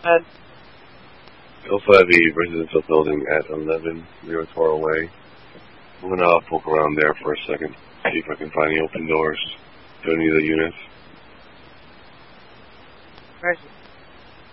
And We also have a residential building at 11 Mirator Way. I'm going to poke around there for a second, see if I can find any open doors to any of the units. Right.